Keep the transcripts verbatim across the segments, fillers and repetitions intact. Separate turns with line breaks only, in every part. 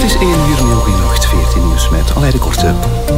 is één uur, nu nacht, veertien nieuws met Aleid de Korte.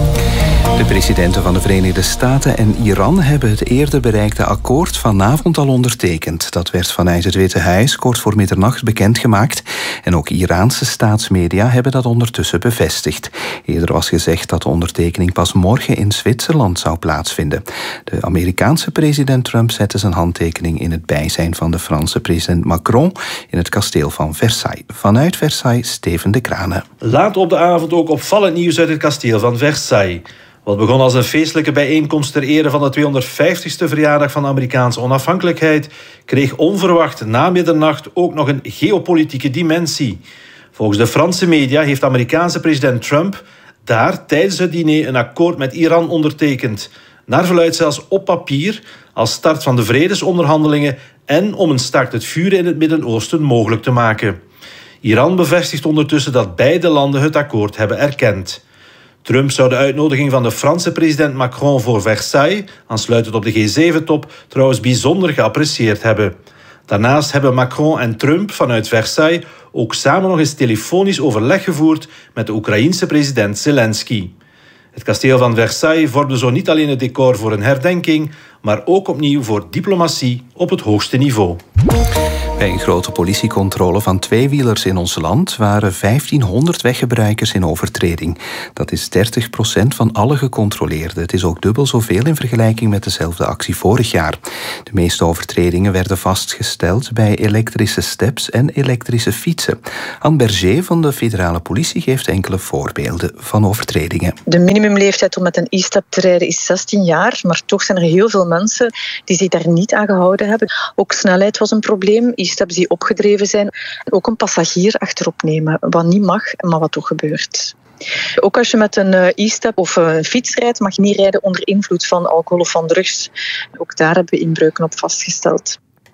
De presidenten van de Verenigde Staten en Iran hebben het eerder bereikte akkoord vanavond al ondertekend. Dat werd vanuit het Witte Huis kort voor middernacht bekendgemaakt. En ook Iraanse staatsmedia hebben dat ondertussen bevestigd. Eerder was gezegd dat de ondertekening pas morgen in Zwitserland zou plaatsvinden. De Amerikaanse president Trump zette zijn handtekening in het bijzijn van de Franse president Macron in het kasteel van Versailles. Vanuit Versailles, Steven de Kranen.
Laat op de avond ook opvallend nieuws uit het kasteel van Versailles. Wat begon als een feestelijke bijeenkomst ter ere van de tweehonderdvijftigste verjaardag van de Amerikaanse onafhankelijkheid, kreeg onverwacht na middernacht ook nog een geopolitieke dimensie. Volgens de Franse media heeft de Amerikaanse president Trump daar tijdens het diner een akkoord met Iran ondertekend. Naar verluidt zelfs op papier als start van de vredesonderhandelingen en om een staakt het vuren in het Midden-Oosten mogelijk te maken. Iran bevestigt ondertussen dat beide landen het akkoord hebben erkend. Trump zou de uitnodiging van de Franse president Macron voor Versailles, aansluitend op de G zeven top, trouwens bijzonder geapprecieerd hebben. Daarnaast hebben Macron en Trump vanuit Versailles ook samen nog eens telefonisch overleg gevoerd met de Oekraïense president Zelensky. Het kasteel van Versailles vormde zo niet alleen het decor voor een herdenking, maar ook opnieuw voor diplomatie op het hoogste niveau.
Bij een grote politiecontrole van tweewielers in ons land waren vijftienhonderd weggebruikers in overtreding. Dat is dertig procent van alle gecontroleerden. Het is ook dubbel zoveel in vergelijking met dezelfde actie vorig jaar. De meeste overtredingen werden vastgesteld bij elektrische steps en elektrische fietsen. Anne Berger van de federale politie geeft enkele voorbeelden van overtredingen.
De minimumleeftijd om met een e-step te rijden is zestien jaar, maar toch zijn er heel veel mensen die zich daar niet aan gehouden hebben. Ook snelheid was een probleem. E-steps die opgedreven zijn. Ook een passagier achterop nemen, wat niet mag, maar wat toch gebeurt. Ook als je met een e-step of een fiets rijdt, mag je niet rijden onder invloed van alcohol of van drugs. Ook daar hebben we inbreuken op vastgesteld.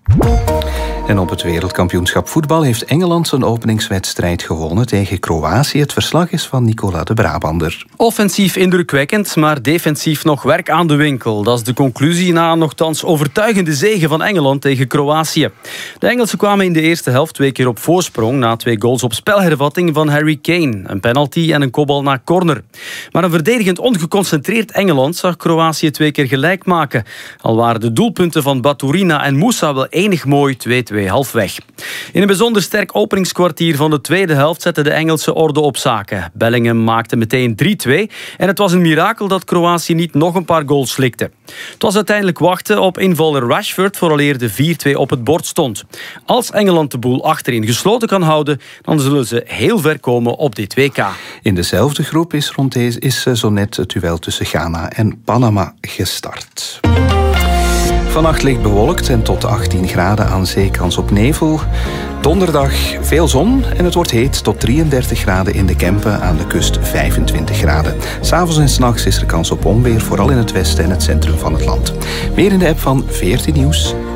En op het wereldkampioenschap voetbal heeft Engeland zijn openingswedstrijd gewonnen tegen Kroatië. Het verslag is van Nicola de Brabander.
Offensief indrukwekkend, maar defensief nog werk aan de winkel. Dat is de conclusie na een nogthans overtuigende zege van Engeland tegen Kroatië. De Engelsen kwamen in de eerste helft twee keer op voorsprong na twee goals op spelhervatting van Harry Kane. Een penalty en een kopbal naar corner. Maar een verdedigend ongeconcentreerd Engeland zag Kroatië twee keer gelijk maken. Al waren de doelpunten van Baturina en Moussa wel enig mooi twee-twee halfweg. In een bijzonder sterk openingskwartier van de tweede helft zette de Engelsen orde op zaken. Bellingham maakte meteen drie-twee en het was een mirakel dat Kroatië niet nog een paar goals slikte. Het was uiteindelijk wachten op invaller Rashford vooraleer de vier-twee op het bord stond. Als Engeland de boel achterin gesloten kan houden, dan zullen ze heel ver komen op dit W K.
In dezelfde groep is rond deze is zo net het duel tussen Ghana en Panama gestart. Vannacht licht bewolkt en tot achttien graden aan zee, kans op nevel. Donderdag veel zon en het wordt heet tot drieëndertig graden in de Kempen, aan de kust vijfentwintig graden. 'S Avonds en 's nachts is er kans op onweer, vooral in het westen en het centrum van het land. Meer in de app van veertien Nieuws.